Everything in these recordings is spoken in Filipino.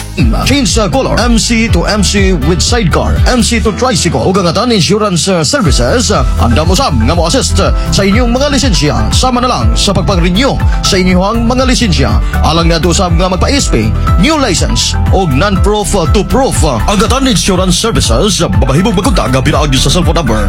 change color, MC to MC with sidecar, MC to tricycle, ug ang atan insurance services, anda mo sab nga mo assist sa inyong mga lisensya. Sama na lang sa pagpag-renew sa inyong mga lisensya. Alang na sab nga magpa-SP, new license, o non-proof to proof. Ang atan insurance services, babahibog magkontak pinaagi sa cellphone number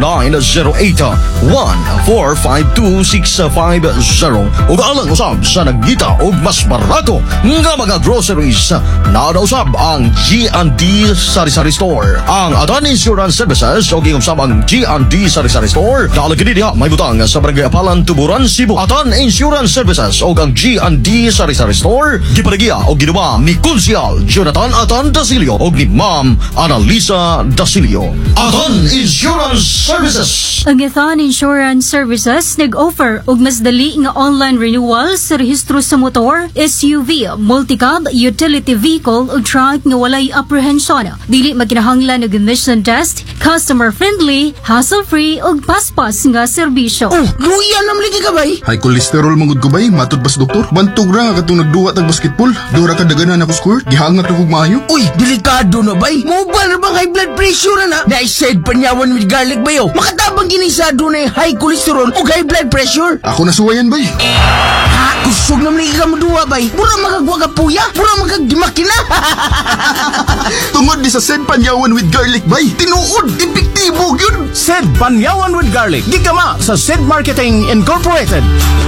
0908-1452-650. Ug alang usab sa nagdita og mas barato nga mga groceries, naadausab ang G&D Sari-Sari Store. Ang atan insurance services o giusab ang G&D Sari-Sari Store naalagid diha may butang sa Barangay Apalan, Tuburan, Cebu. Atan insurance services o ang G&D Sari-Sari Store gipanagiya o ginuba ni Konsyal Jonathan Atan Dasilio o ni Ma'am Analisa Dasilio. Atan Insurance Services. Ang Atan Insurance Services nag-offer og mas dali nga online renewal sa rehistro sa motor, SUV, multicab, utility vehicle o truck nga walay apprehension. Dili magkinahanglan og emission test, customer friendly, hassle-free og paspas nga serbisyo. Oh, luya naman lagi ka bay. High cholesterol mangud ko bay, matod bas doktor. Bantog ra katong nagduwa tag basketball. Dura ka daganan ako score, gihangat ako maayo. Uy, delikado na bay. Mobile na bang high blood pressure na? Na-said panyawan with garlic bayo. Makatabang ginisado na yung high cholesterol o high blood pressure. Ako nasuwayan bay. Ha, kusog naman lagi ka maduwa bay. Pura magagwa ka puya, pura magagdimakina. Tungod di sa Sed Panyawan with garlic bay. Tinuod, epektibo yun. Sed Panyawan with Garlic. Gigama sa Sed Marketing Incorporated.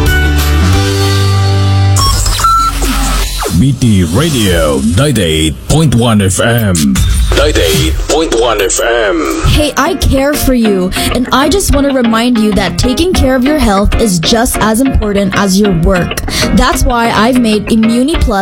BT Radio 98.1 FM. 98.1 FM. Hey, I care for you, and I just want to remind you that taking care of your health is just as important as your work. That's why I've made Immuni Plus